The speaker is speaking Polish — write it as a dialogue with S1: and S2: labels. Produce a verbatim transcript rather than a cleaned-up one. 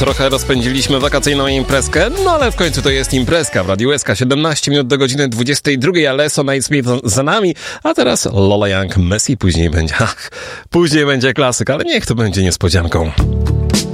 S1: Trochę rozpędziliśmy wakacyjną imprezkę, no ale w końcu to jest imprezka w Radiu S K. siedemnaście minut do godziny dwudziestej drugiej, ale Sonate Smith za nami, a teraz Lola Young, Messi, później będzie, ach, później będzie klasyk, ale niech to będzie niespodzianką.